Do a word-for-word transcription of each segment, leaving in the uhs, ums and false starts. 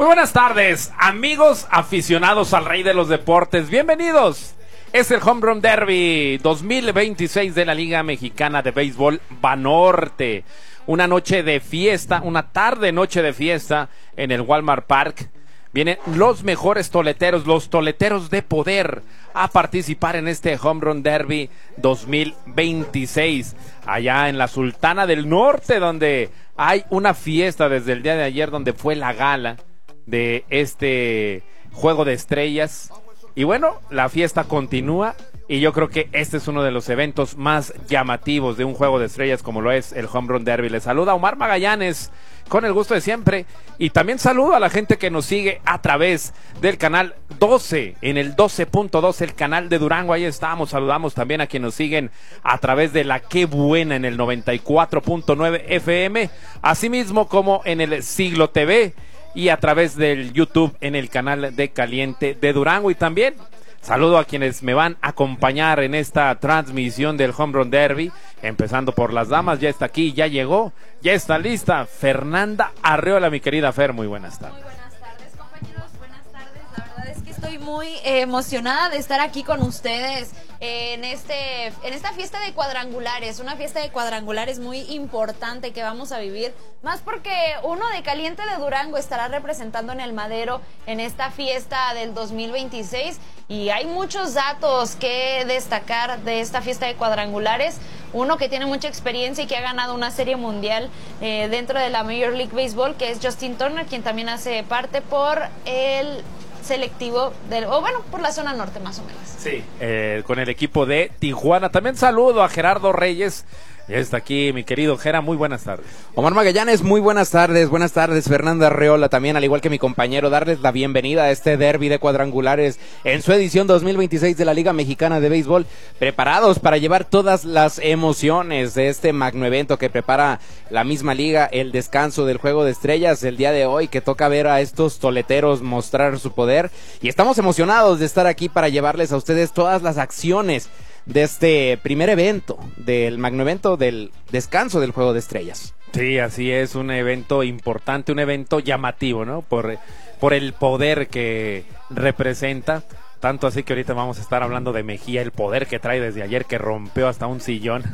Muy buenas tardes, amigos aficionados al rey de los deportes. Bienvenidos. Es el Home Run Derby dos mil veintiséis de la Liga Mexicana de Béisbol Banorte. Una noche de fiesta, una tarde noche de fiesta en el Walmart Park. Vienen los mejores toleteros, los toleteros de poder, a participar en este Home Run Derby dos mil veintiséis. Allá en la Sultana del Norte, donde hay una fiesta desde el día de ayer, donde fue la gala de este Juego de Estrellas. Y bueno, la fiesta continúa y yo creo que este es uno de los eventos más llamativos de un Juego de Estrellas como lo es el Home Run Derby. Les saluda Omar Magallanes con el gusto de siempre y también saludo a la gente que nos sigue a través del canal doce, en el doce punto dos, el canal de Durango. Ahí estamos, saludamos también a quienes nos siguen a través de la Qué Buena en el noventa y cuatro punto nueve F M, asimismo como en el Siglo T V y a través del YouTube en el canal de Caliente de Durango. Y también saludo a quienes me van a acompañar en esta transmisión del Home Run Derby, empezando por las damas. Ya está aquí, ya llegó, ya está lista Fernanda Arreola, mi querida Fer, muy buenas tardes. Muy buenas tardes, compañeros, buenas tardes. La verdad es que estoy muy eh, emocionada de estar aquí con ustedes eh, en este en esta fiesta de cuadrangulares, una fiesta de cuadrangulares muy importante que vamos a vivir, más porque uno de Caliente de Durango estará representando en el Madero en esta fiesta del dos mil veintiséis y hay muchos datos que destacar de esta fiesta de cuadrangulares. Uno que tiene mucha experiencia y que ha ganado una serie mundial eh, dentro de la Major League Baseball, que es Justin Turner, quien también hace parte por el selectivo del, o bueno, por la zona norte más o menos. Sí, eh, con el equipo de Tijuana. También saludo a Gerardo Reyes. Ya está aquí mi querido Gera, muy buenas tardes. Omar Magallanes, muy buenas tardes, buenas tardes. Fernanda Arreola también, al igual que mi compañero, darles la bienvenida a este derbi de cuadrangulares en su edición dos mil veintiséis de la Liga Mexicana de Béisbol, preparados para llevar todas las emociones de este magno evento que prepara la misma liga, el descanso del Juego de Estrellas el día de hoy, que toca ver a estos toleteros mostrar su poder, y estamos emocionados de estar aquí para llevarles a ustedes todas las acciones de este primer evento, del magno evento del descanso del Juego de Estrellas. Sí, así es, un evento importante, un evento llamativo, ¿no? Por, por el poder que representa, tanto así que ahorita vamos a estar hablando de Mejía, el poder que trae desde ayer, que rompió hasta un sillón.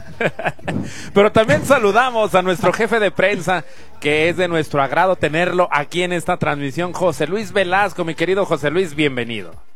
Pero también saludamos a nuestro jefe de prensa, que es de nuestro agrado tenerlo aquí en esta transmisión, José Luis Velasco. Mi querido José Luis, bienvenido.